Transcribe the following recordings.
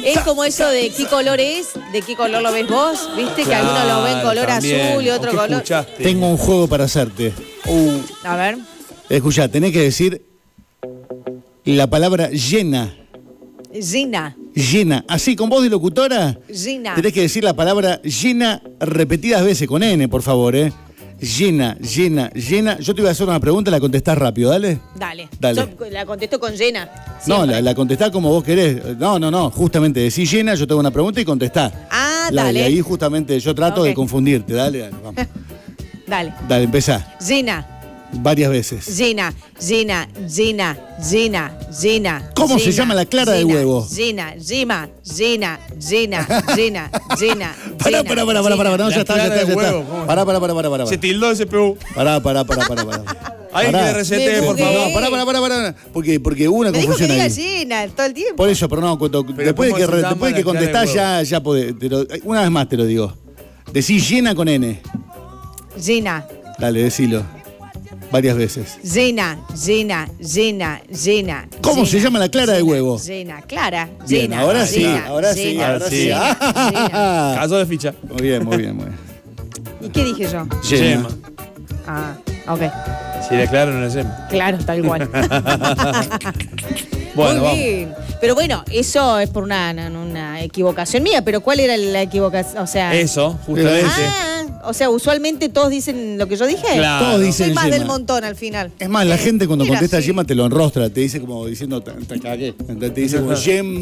Es como eso de qué color es, de qué color lo ves vos, ¿viste? Que algunos lo ven color también. azul y otro color. Escuchaste. Tengo un juego para hacerte. A ver. Escuchá, tenés que decir la palabra llena. Gina. Llena. Así, con voz de locutora, Gina. tenés que decir la palabra llena repetidas veces, con N, por favor, ¿eh? Llena, llena, llena. Yo te voy a hacer una pregunta, la contestás rápido, ¿dale? Dale. Dale. Yo la contesto con llena. No, siempre. la contestás como vos querés. No, justamente decís llena, yo te hago una pregunta y contestás. Dale. Y ahí justamente yo trato de confundirte, dale, vamos. Dale. Dale, empezá. Gina. Varias veces. Gina, Gina, Gina, Gina, Gina. ¿Cómo se llama la clara de huevo? Gina, Gina, Gina, Gina, Gina, Gina. Pará, no, ya está. Pará. Se tildó ese PU. Pará. Ahí que recete, por favor. No, pará. Porque hubo una Me dijo que confusión diga ahí. Gina todo el tiempo. Por eso, pero no, después de que contestás ya podés. Una vez más te lo digo. Decí llena con N. Gina. Dale, decilo. Varias veces. Gina, Gina, Gina, Gina. ¿Cómo se llama la clara de huevo? Gina, Clara. Bien, Gina, ahora sí, Gina, ahora sí, Gina, ahora sí. Gina, Gina. Caso de ficha. Muy bien. ¿Y qué dije yo? Yema. Ok. Si era claro, no era Yema. Claro, tal cual. Bueno, Muy bien. Pero bueno, eso es por una equivocación mía. Pero ¿cuál era la equivocación? O sea. Eso, justamente. O sea, usualmente todos dicen lo que yo dije. Claro. Todos dicen Soy más yema. del montón al final. Es más, la gente cuando Mira, contesta sí. yema te lo enrostra, te dice como diciendo, te cagué. Te dice como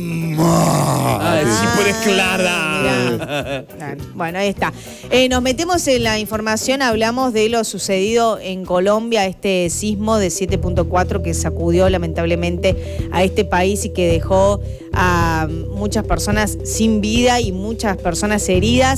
yema. Sí, pero es clara. Claro. Bueno, ahí está. Nos metemos en la información, hablamos de lo sucedido en Colombia, este sismo de 7.4 que sacudió lamentablemente a este país y que dejó a muchas personas sin vida y muchas personas heridas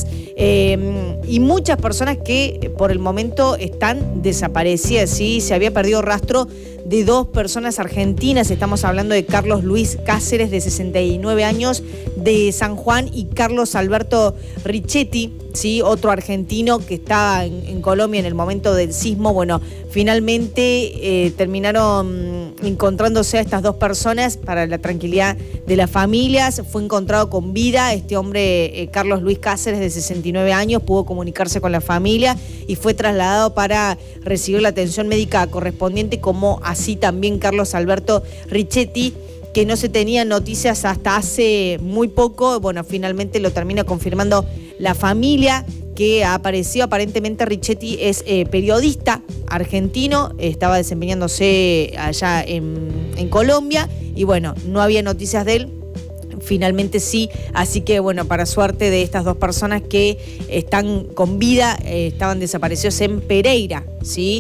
y muchas personas que por el momento están desaparecidas, ¿sí? Se había perdido rastro de 2 personas argentinas. Estamos hablando de Carlos Luis Cáceres, de 69 años, de San Juan, y Carlos Alberto Richetti, ¿sí? Otro argentino que estaba en Colombia en el momento del sismo. Bueno, finalmente terminaron encontrándose a estas 2 personas para la tranquilidad de las familias. Fue encontrado con vida este hombre, Carlos Luis Cáceres, de 69 años, pudo comunicarse con la familia y fue trasladado para recibir la atención médica correspondiente, como así también Carlos Alberto Richetti, que no se tenían noticias hasta hace muy poco. Bueno, finalmente lo termina confirmando la familia, que apareció. Aparentemente Richetti es periodista argentino, estaba desempeñándose allá en Colombia y bueno, no había noticias de él. Finalmente sí, así que bueno, para suerte de estas 2 personas que están con vida, estaban desaparecidos en Pereira, ¿sí?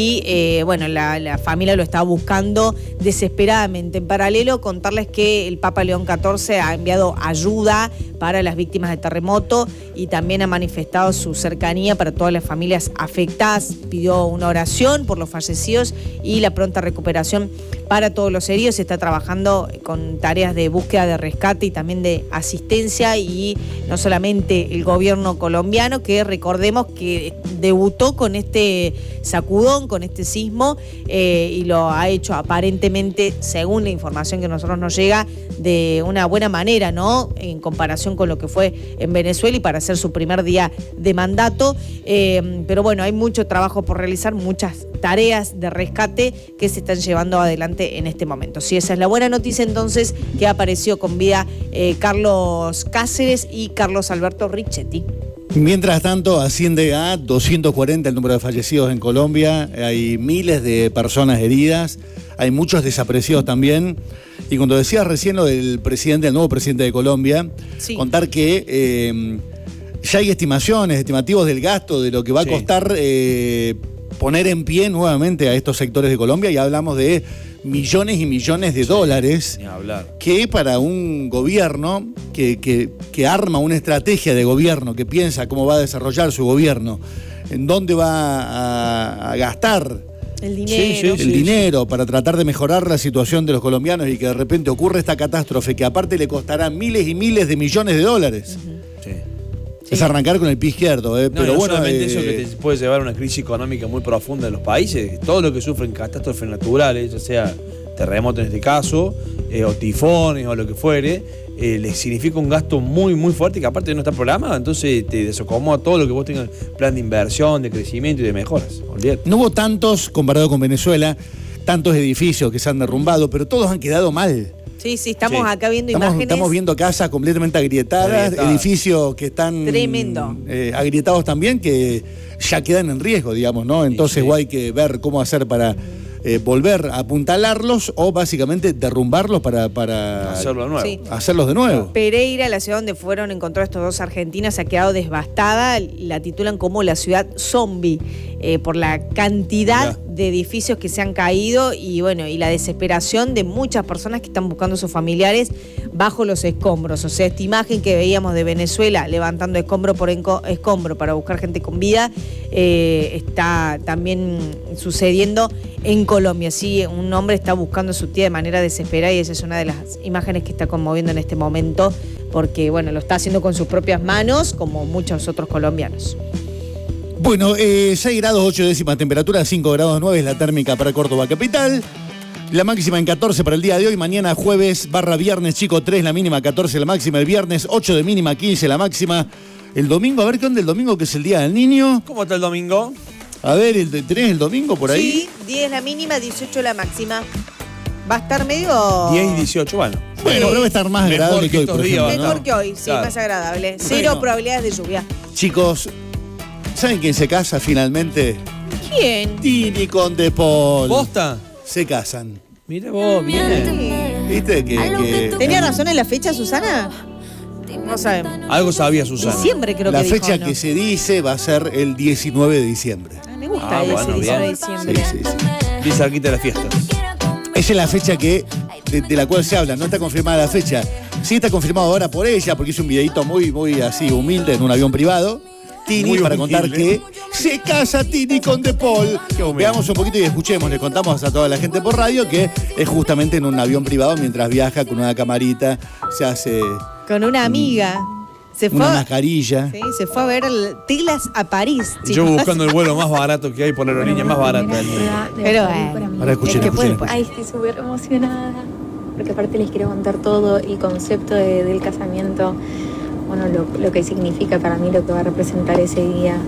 Y bueno, la familia lo estaba buscando desesperadamente. En paralelo, contarles que el Papa León XIV ha enviado ayuda para las víctimas del terremoto y también ha manifestado su cercanía para todas las familias afectadas. Pidió una oración por los fallecidos y la pronta recuperación para todos los heridos. Se está trabajando con tareas de búsqueda, de rescate y también de asistencia, y no solamente el gobierno colombiano, que recordemos que debutó con este sacudón, con este sismo, y lo ha hecho aparentemente, según la información que a nosotros nos llega, de una buena manera, ¿no? En comparación con lo que fue en Venezuela y para hacer su primer día de mandato. Pero bueno, hay mucho trabajo por realizar, muchas tareas de rescate que se están llevando adelante en este momento. Sí, esa es la buena noticia entonces, que apareció con vida Carlos Cáceres y Carlos Alberto Richetti. Mientras tanto, asciende a 240 el número de fallecidos en Colombia, hay miles de personas heridas, hay muchos desaparecidos también. Y cuando decías recién lo del presidente, el nuevo presidente de Colombia, sí, contar que ya hay estimativos del gasto, de lo que va a costar poner en pie nuevamente a estos sectores de Colombia, y hablamos de millones y millones de dólares, que para un gobierno que arma una estrategia de gobierno, que piensa cómo va a desarrollar su gobierno, en dónde va a gastar el dinero, el dinero para tratar de mejorar la situación de los colombianos, y que de repente ocurre esta catástrofe que aparte le costará miles y miles de millones de dólares. Es arrancar con el pie izquierdo, pero no bueno. Solamente eso que te puede llevar a una crisis económica muy profunda en los países, todo lo que sufren catástrofes naturales, ya sea terremoto en este caso, o tifones o lo que fuere, les significa un gasto muy, muy fuerte que aparte no está programado, entonces te desacomoda todo lo que vos tengas, plan de inversión, de crecimiento y de mejoras. Olvídate. No hubo tantos, comparado con Venezuela, tantos edificios que se han derrumbado, pero todos han quedado mal. Sí, estamos acá viendo imágenes. Estamos viendo casas completamente agrietadas, edificios que están tremendo. Agrietados también, que ya quedan en riesgo, digamos, ¿no? Entonces hay que ver cómo hacer para volver a apuntalarlos o básicamente derrumbarlos para hacerlo de nuevo. Sí. Hacerlos de nuevo. Pereira, la ciudad donde fueron encontrados estos dos argentinos, ha quedado devastada. La titulan como la ciudad zombie por la cantidad de edificios que se han caído y bueno, y la desesperación de muchas personas que están buscando a sus familiares bajo los escombros. O sea, esta imagen que veíamos de Venezuela levantando escombro por escombro para buscar gente con vida, está también sucediendo en Colombia. Sí, un hombre está buscando a su tía de manera desesperada y esa es una de las imágenes que está conmoviendo en este momento porque, bueno, lo está haciendo con sus propias manos como muchos otros colombianos. Bueno, 6 grados 8 décimas temperatura, 5 grados 9 es la térmica para Córdoba capital. La máxima en 14 para el día de hoy. Mañana jueves / viernes, chico, 3 la mínima, 14 la máxima. El viernes 8 de mínima, 15 la máxima. El domingo, a ver qué onda el domingo, que es el día del niño. ¿Cómo está el domingo? A ver, ¿tenés el domingo por ahí? Sí, 10 la mínima, 18 la máxima. Va a estar medio... 10 y 18, bueno. Bueno, pero va a estar más agradable que hoy, por ejemplo, ¿no? Mejor que hoy, sí, Claro. más agradable. Cero probabilidades de lluvia. Chicos, ¿saben quién se casa finalmente? ¿Quién? Tini con De Paul. ¿Posta? Se casan. Mira vos, bien. ¿Viste que ¿Tenía razón en la fecha, Susana? No sabemos. Algo sabía Susana. Diciembre creo la que dijo, fecha ¿no? que se dice va a ser el 19 de diciembre? Me gusta ese bueno, 19 de bien. diciembre. Sí. Bien cerquita de las fiestas. Esa es la fecha de la cual se habla, no está confirmada la fecha. Sí está confirmado ahora por ella, porque hizo un videito muy, muy así humilde en un avión privado. Tini, Muy para humilde. contar que se casa Tini con De Paul. Veamos un poquito y escuchemos, le contamos a toda la gente por radio que es justamente en un avión privado mientras viaja con una camarita, se hace Con una amiga. Se fue, una mascarilla. sí, se fue a ver telas a París. Yo chicos. buscando el vuelo más barato que hay por la aerolínea más barata del mundo. Pero Ahora escuchen, es que puede- escuchen. Ay, estoy súper emocionada, porque aparte les quiero contar todo el concepto del casamiento, bueno, lo que significa para mí, lo que va a representar ese día.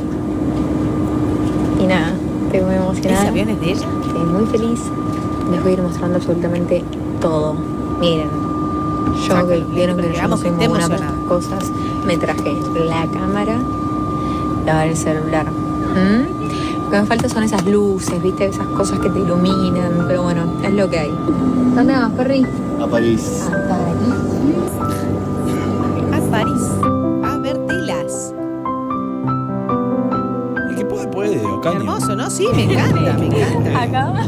Y nada, estoy muy emocionada. ¿Ese avión es de ella? Estoy muy feliz. Les voy a ir mostrando absolutamente todo. Miren, yo que vieron que yo no soy muy buena para estas cosas, me traje la cámara, el celular. Lo que me falta son esas luces, ¿viste? Esas cosas que te iluminan, pero bueno, es lo que hay. ¿Dónde vas, Perry? A París. A París. A París. A ver telas. ¿Y qué puede, Ocaña? Hermoso, ¿no? Sí, me encanta, me encanta.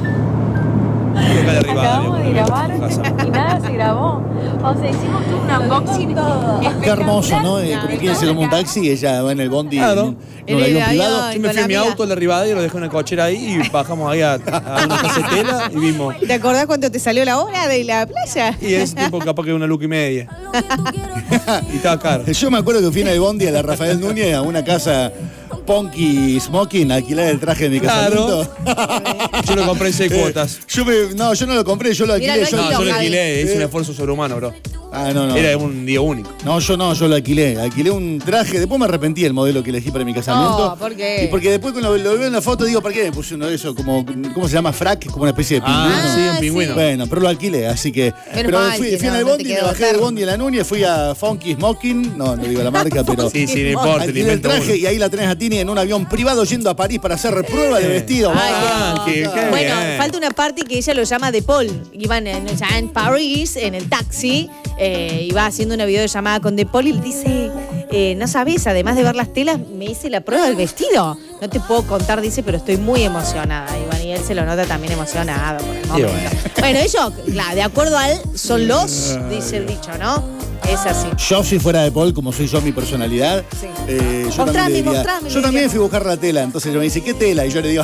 Acabamos de grabar y nada se grabó. O sea, hicimos todo un unboxing todo. Qué hermoso, ¿no? Porque quiere ser como un taxi y ella va en el bondi Claro. en un avión privado. Yo me fui a mi auto a la Rivadavia, lo dejé en el cochera ahí y bajamos ahí a una casetera y vimos. ¿Te acordás cuánto te salió la hora de la playa? Y ese tipo capaz que una luca y media. Y estaba caro. Yo me acuerdo que fui en el bondi a la Rafael Núñez a una casa Punky Smoking a alquilar el traje de mi Claro. casamiento. Yo lo compré en 6 cuotas. Yo no lo compré, yo lo alquilé. Mira, No, yo lo Javi. alquilé, hice un esfuerzo sobrehumano, bro. No. Era un día único. No, yo lo alquilé. Alquilé un traje. Después me arrepentí del modelo que elegí para mi casamiento. No, ¿por qué? Y porque después cuando lo veo en la foto digo, ¿para qué me puse uno de esos? Como, ¿cómo se llama? Frac, como una especie de pingüino. Ah, sí, un pingüino. Bueno, pero lo alquilé, así que. Pero mal fui que en no, el no bondi, te me quedó bajé del perro. bondi en la Núñez, fui a Funky Smoking. No digo la marca, pero. Sí, no importa, le Alquilé el invento traje uno. y ahí la tenés a Tini en un avión privado yendo a París para hacer prueba de vestido. Ah, qué Bueno, bien. falta una parte que ella lo llama de Paul. Iban ya en París, en el taxi, iba haciendo una videollamada con De Paul y le dice, no sabes, además de ver las telas, me hice la prueba del vestido. No te puedo contar, dice, pero estoy muy emocionada. Y él se lo nota también emocionado por el momento. Bueno, ellos, claro, de acuerdo a él, son los, dice el dicho, ¿no? Es así. Yo, si fuera de Paul, como soy yo, mi personalidad, Sí. yo también le diría, Mostrame, yo también fui a buscar la tela. Entonces ella me dice, ¿qué tela? Y yo le digo,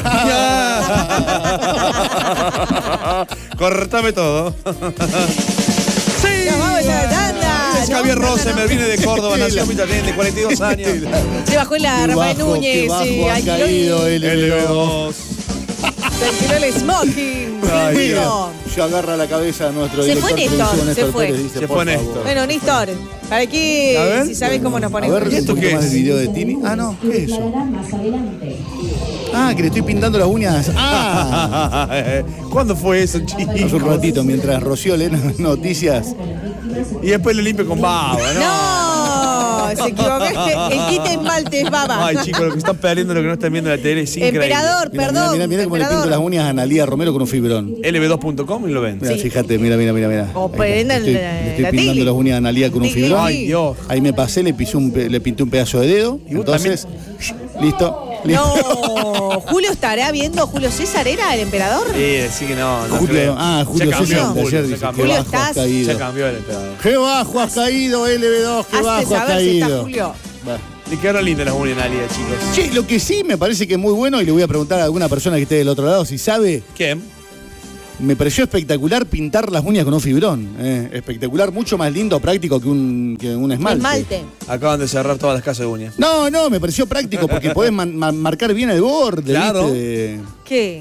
Cortame todo. Sí. Nos vamos a la tanda. Es Javier Rosemer, viene de Córdoba, nació muy de 42 años. Se bajó en la Qué Rafael bajo, Núñez. qué bajo ha alquiló caído el LB2. Se tiró el smoking. Ay, Fingió. mira, se agarra la cabeza a nuestro Se director fue Néstor, televisivo, se fue. Pérez, dice, Se por fue favor. Néstor. Bueno, Néstor, para aquí, A ver. si sabes cómo nos A ponemos. ver, ¿Y un esto poquito qué más es? del video de Tini. Ah, no, ¿qué es eso? Ah, que le estoy pintando las uñas. Ah, ¿Cuándo fue eso, chicos? hace un ratito, mientras Rocío lee noticias. Y después lo limpio con baba, ¿no? No, se equivocó. El quite esmalte es baba. Ay, chicos, lo que están perdiendo, lo que no están viendo en la tele es increíble. Emperador, Mira, perdón. mira, mira cómo le emperador. pinto las uñas a Analía Romero con un fibrón. lb2.com y lo ven. Mira, Sí. fíjate, mira. O Ahí está. prenden Le estoy la pintando tili. las uñas a Analía con un Tili. fibrón. Ay, Dios. Ahí me pasé, le pinté un pedazo de dedo. Y vos Entonces, listo. No, Julio estará viendo. Julio César era el emperador. Sí que no. Julio, creo. Julio Ya cambió, César de ayer ya dice, cambió. qué Julio, bajo has estás- caído. Ya cambió el emperador. Qué bajo has caído, LB2, qué Hazte bajo has saber si está caído. Julio. Bueno. Le quedaron lindas las uñas, Nalia, chicos. Che, lo que sí me parece que es muy bueno, y le voy a preguntar a alguna persona que esté del otro lado si sabe, ¿Qué? me pareció espectacular pintar las uñas con un fibrón. Espectacular, mucho más lindo, práctico que un esmalte. Esmalte. Acaban de cerrar todas las casas de uñas. No, me pareció práctico porque podés marcar bien el borde. Claro. ¿viste? ¿Qué?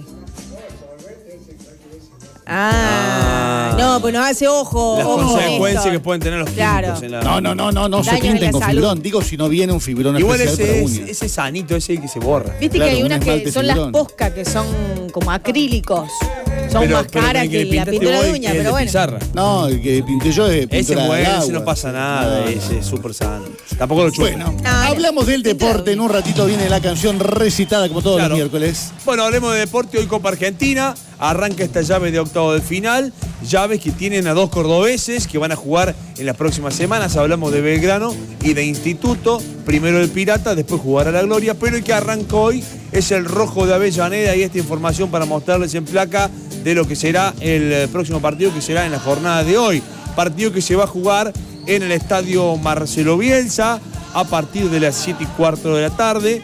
No, pues no hace ojo. Las ojo, consecuencias Néstor. que pueden tener los Claro. químicos en la... No se Daño en pinten la con salud. fibrón. Digo si no viene un fibrón Igual especial para ese, uñas. ese sanito, ese que se borra. Viste Claro, que hay un unas que esmalte son fibrón. las poscas que son como acrílicos. Son más caras el que le la pintaste pintura vos de es uña, el pero de bueno. pizarra. No, el que pinté yo es Ese pintura es al bueno, agua. ese no pasa nada, No. ese es súper sano. Tampoco lo chupo. Bueno, Ah, hablamos del deporte. En un ratito viene la canción recitada como todos Claro. los miércoles. Bueno, hablemos de deporte. Hoy Copa Argentina. Arranca esta llave de octavo de final. Llaves que tienen a dos cordobeses que van a jugar en las próximas semanas. Hablamos de Belgrano y de Instituto. Primero el Pirata, después jugará la Gloria. Pero el que arranca hoy es el Rojo de Avellaneda. Y esta información para mostrarles en placa de lo que será el próximo partido, que será en la jornada de hoy. Partido que se va a jugar en el estadio Marcelo Bielsa a partir de las 7:15 de la tarde.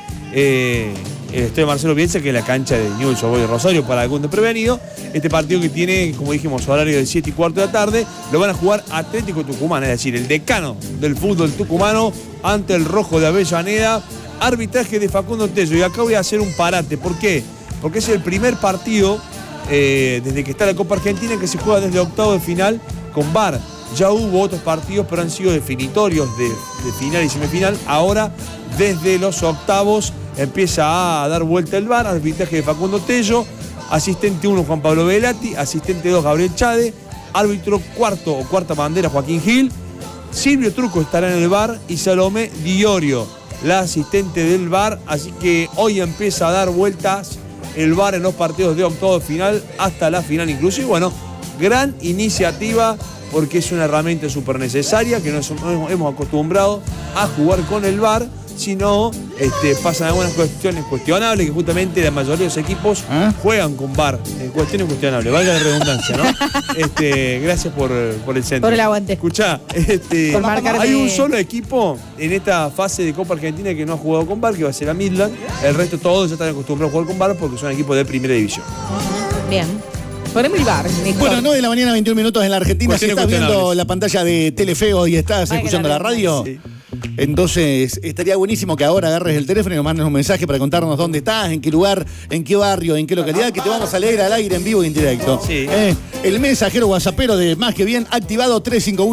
El estadio Marcelo Bielsa, que es la cancha de Newell's Old Boys de Rosario, para algún desprevenido. Este partido que tiene, como dijimos, horario de 7:15 de la tarde, lo van a jugar Atlético Tucumán, es decir, el decano del fútbol tucumano ante el Rojo de Avellaneda. Arbitraje de Facundo Tello. Y acá voy a hacer un parate. ¿Por qué? Porque es el primer partido desde que está la Copa Argentina que se juega desde octavo de final con VAR. Ya hubo otros partidos, pero han sido definitorios de final y semifinal. Ahora, desde los octavos, empieza a dar vuelta el VAR. Arbitraje de Facundo Tello. Asistente 1, Juan Pablo Velati. Asistente 2, Gabriel Chade. Árbitro cuarto o cuarta bandera, Joaquín Gil. Silvio Truco estará en el VAR. Y Salomé Diorio, la asistente del VAR. Así que hoy empieza a dar vueltas el VAR en los partidos de octavo de final hasta la final inclusive. Bueno, gran iniciativa porque es una herramienta súper necesaria que no hemos acostumbrado a jugar con el VAR, sino pasan algunas cuestiones cuestionables que justamente la mayoría de los equipos juegan con VAR. Cuestiones cuestionables, valga la redundancia, ¿no? Gracias por el centro. Por el aguante. Escuchá, Por marcarme. hay un solo equipo en esta fase de Copa Argentina que no ha jugado con VAR, que va a ser a Midland. El resto todos ya están acostumbrados a jugar con VAR porque son equipos de primera división. Bien. Ponemos el bar. Néstor. Bueno, 9 de la mañana, 21 minutos en la Argentina. Si Cuestiones estás viendo cuestionables. la pantalla de Telefeo y estás Vaya escuchando la la radio, Sí. entonces estaría buenísimo que ahora agarres el teléfono y nos mandes un mensaje para contarnos dónde estás, en qué lugar, en qué barrio, en qué localidad, que te vamos a leer al aire en vivo e indirecto. Sí. El mensajero whatsappero de Más Que Bien, activado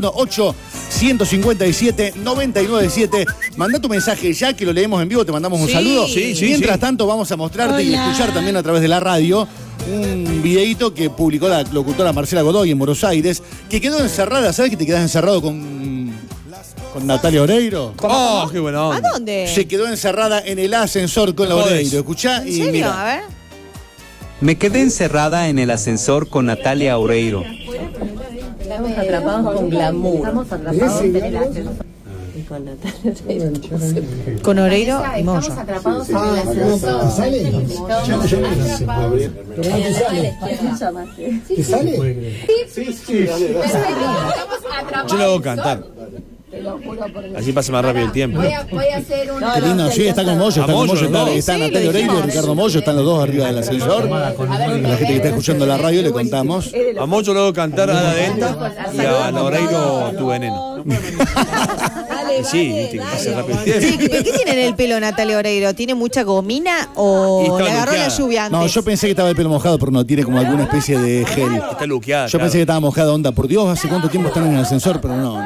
351-8-157-997. Mandá tu mensaje ya que lo leemos en vivo, te mandamos un Sí. saludo. Sí, sí, Mientras sí. tanto, vamos a mostrarte y Hola. escuchar también a través de la radio un videíto que publicó la locutora Marcela Godoy en Buenos Aires, que quedó encerrada. ¿Sabes que te quedas encerrado con Natalia Oreiro? ¡Oh, qué buena ¿A onda! dónde? Se quedó encerrada en el ascensor con la Jodes. Oreiro. Escuchá ¿En y serio? mira. A ver. Me quedé encerrada en el ascensor con Natalia Oreiro. Estamos atrapados con glamour. Estamos atrapados en el ascensor. Y con Natalia. Con Oreiro y Moyo. Estamos atrapados en el ascensor. ¿Te sale? Yo lo hago cantar. Así pasa más rápido el tiempo. Voy a hacer un. Qué lindo, sí, está con Moyo, está con Moyo, Moyo, ¿no? está Sí, Natalia lo Oreiro y dijimos. Ricardo Moyo, están los dos arriba del ascensor. A la gente que está escuchando la radio le contamos. A Mocho lo hago cantar a la Delta y a Loreiro Tu Veneno. Sí, viste, que pasa rápido el tiempo. Sí, ¿qué tiene en el pelo Natalia Oreiro? ¿Tiene mucha gomina o le agarró la lluvia antes? No, yo pensé que estaba el pelo mojado, pero no, tiene como alguna especie de gel. Está luqueada. Yo pensé que estaba mojada, onda, por Dios, ¿hace cuánto tiempo están en el ascensor? Pero no.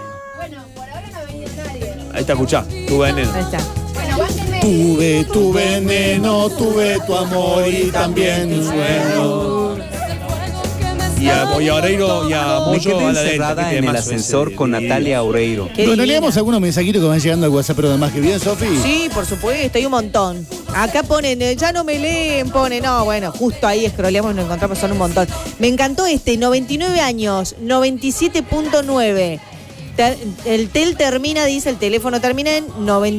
Ahí está, escuchá, tu veneno. Ahí está. Tuve tu veneno, tuve tu amor y también tu sueño. Y a Oreiro y a Me Moyo quedé a la encerrada en el ascensor con Natalia Oreiro. Qué Bueno, divina. leemos algunos mensajitos que van llegando al WhatsApp, pero además que bien, Sofi. Sí, por supuesto, hay un montón. Acá ponen, ya no me leen, no, bueno, justo ahí scrolleamos y nos encontramos, son un montón. Me encantó 99 años, 97.9. El teléfono termina en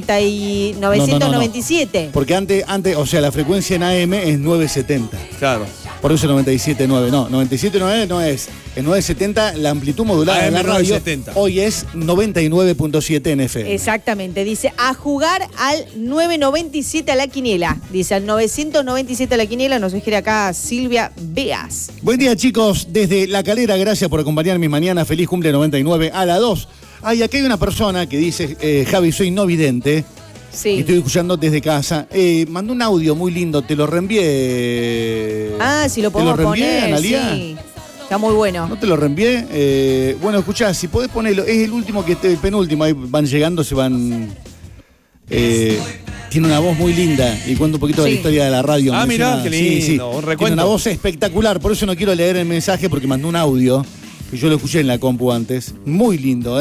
997. Porque antes, o sea, la frecuencia en AM es 970. Claro. Por eso 97.9. No, 97.9 no es. Es 970 la amplitud modulada de la radio. 970. Hoy es 99.7 en FM. Exactamente, dice a jugar al 997 a la quiniela. Dice al 997 a la quiniela, nos sugiere acá Silvia Beas. Buen día, chicos. Desde La Calera, gracias por acompañar mi mañana. Feliz cumple 99 a la 2. Ay, aquí hay una persona que dice, Javi, soy no vidente. Sí. Y estoy escuchando desde casa. Mandó un audio muy lindo, te lo reenvié. Ah, si lo podemos poner, Analia? sí. Está muy bueno. ¿No te lo reenvié? Bueno, escuchá, si podés ponerlo, es el último el penúltimo, ahí van llegando, se van... tiene una voz muy linda y cuenta un poquito de la historia de la radio. Ah, mirá, qué lindo, un recuento. Tiene una voz espectacular, por eso no quiero leer el mensaje porque mandó un audio, que yo lo escuché en la compu antes. Muy lindo,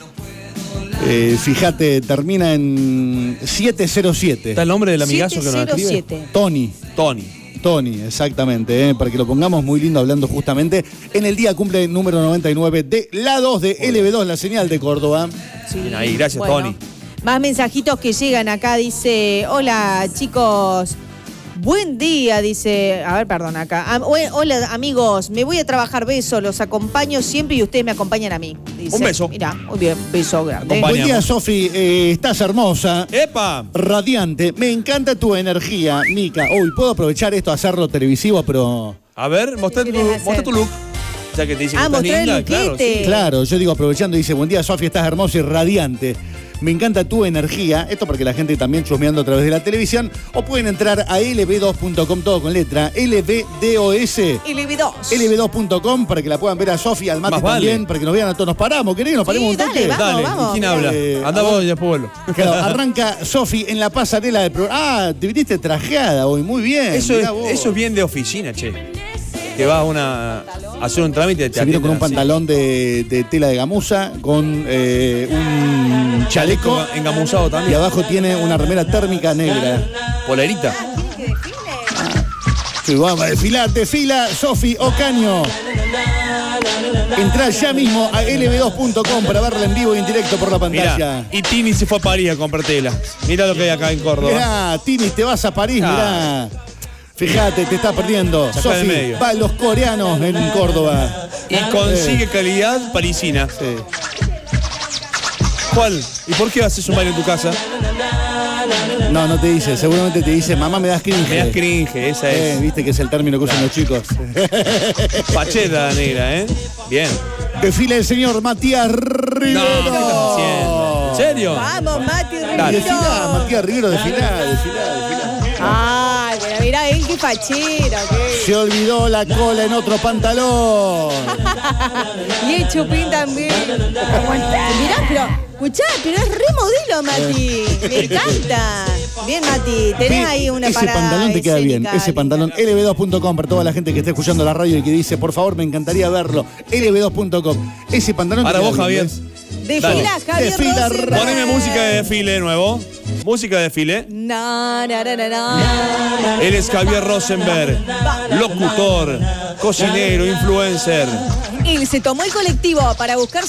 fíjate, termina en 707. ¿Está el nombre del amigazo que nos escribe? 707. Tony, exactamente, para que lo pongamos muy lindo hablando justamente en el día cumple número 99 de la 2 de LB2, la señal de Córdoba. Sí. Bien ahí, gracias, Bueno, Tony. Más mensajitos que llegan acá, dice, hola chicos, buen día, dice, a ver, perdón, acá. Hola amigos, me voy a trabajar, beso, los acompaño siempre y ustedes me acompañan a mí. Dice, un beso. Mirá, muy bien, beso grande. Buen día, Sofi, estás hermosa. ¡Epa! Radiante, me encanta tu energía, Mica. Uy, puedo aprovechar esto, hacerlo televisivo, pero... A ver, mostrá tu look. Ya que te dice que estás mostrar el linda, claro, luquete. sí. Claro, yo digo aprovechando, dice, buen día, Sofi, estás hermosa y radiante. Me encanta tu energía. Esto porque la gente también chusmeando a través de la televisión. O pueden entrar a lb2.com, todo con letra, LBDOS. LB2. lb2.com para que la puedan ver a Sofi, al Mate Más vale. también, para que nos vean a todos. Nos paramos, ¿querés? Nos paremos un dale, toque. vamos. Dale, ¿quién habla? Anda vos y después vuelvo. Claro, arranca Sofi en la pasarela del programa. Ah, te viniste trajeada hoy, muy bien. Eso Mirá vos. es bien de oficina, che. Que vas a hacer un trámite. Se vino con un pantalón de tela de gamuza, con un chaleco engamuzado y también. abajo tiene una remera térmica negra. Polerita. Sí, vamos a desfilar, desfila Sofi Ocaño. Entrá ya mismo a lb2.com para verla en vivo y en directo por la pantalla. Mirá, y Tini se fue a París a comprar tela. Mirá lo que hay acá en Córdoba. Mirá, Tini, te vas a París, mirá. Fíjate, te estás perdiendo. Sacá de Sofi, medio. va a los coreanos en Córdoba. Y consigue calidad parisina. Sí. ¿Cuál? ¿Y por qué haces un baile en tu casa? No, no te dice, seguramente te dice, mamá, me das cringe. Me das cringe, esa es. Viste que es el término que usan los chicos. Pacheta negra, ¿eh? Bien. Desfila el señor Matías Rivero. No, ¿qué estás haciendo? ¿En serio? Vamos, Mati Dale. Rivero. Desfila, Matías Rivero, desfila. Ay, pero mirá él, qué fachero. Se olvidó la cola en otro pantalón. Y el chupín también. Mirá, pero, escuchá, pero es re modelo, Mati. Me encanta. Bien, Mati, tenés ahí una ese parada pantalón te queda bien, escénica, ese pantalón. lb2.com para toda la gente que está escuchando la radio y que dice, por favor, me encantaría verlo. lb2.com. Ese pantalón Para te queda vos, bien, Javier. ¿ves? Desfila, Javier Desfila, Rosenberg. Poneme música de desfile de nuevo. Música de desfile. Na, na, na, na, na. Él es Javier Rosenberg, locutor, cocinero, influencer. Él se tomó el colectivo para buscar